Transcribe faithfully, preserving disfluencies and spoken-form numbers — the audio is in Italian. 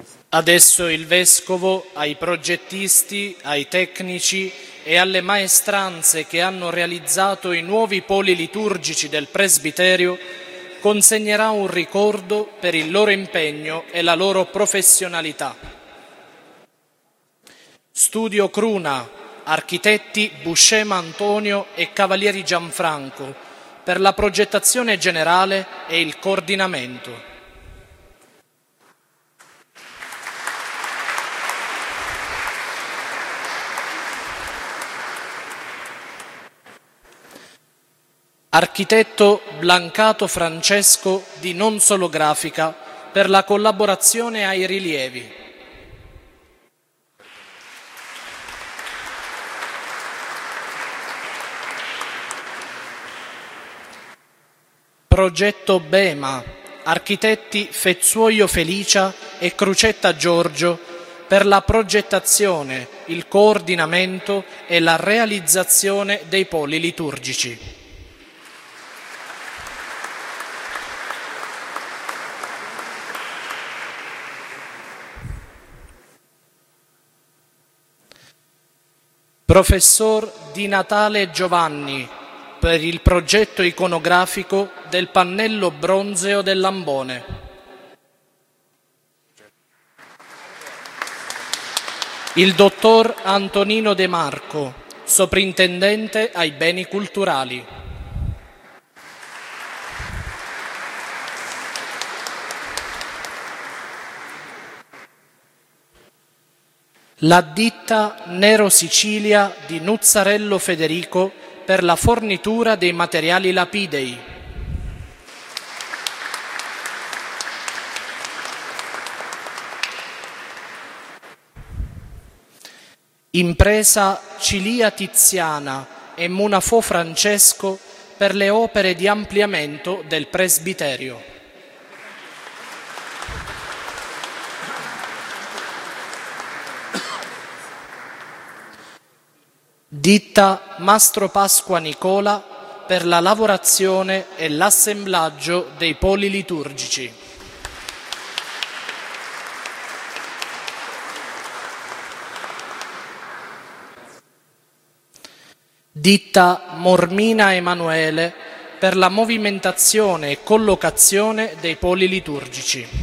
Adesso il Vescovo, ai progettisti, ai tecnici e alle maestranze che hanno realizzato i nuovi poli liturgici del presbiterio consegnerà un ricordo per il loro impegno e la loro professionalità. Studio Cruna, architetti Buscema Antonio e Cavalieri Gianfranco, per la progettazione generale e il coordinamento. Architetto Blancato Francesco di Non Solo Grafica per la collaborazione ai rilievi. Progetto Bema, architetti Fezzuoio Felicia e Crucetta Giorgio per la progettazione, il coordinamento e la realizzazione dei poli liturgici. Professor Di Natale Giovanni per il progetto iconografico del pannello bronzeo del Lambone. Il dottor Antonino De Marco, soprintendente ai beni culturali. La ditta Nero Sicilia di Nuzzarello Federico per la fornitura dei materiali lapidei. Impresa Cilia Tiziana e Munafò Francesco per le opere di ampliamento del presbiterio. Ditta Mastro Pasqua Nicola per la lavorazione e l'assemblaggio dei poli liturgici. Ditta Mormina Emanuele per la movimentazione e collocazione dei poli liturgici.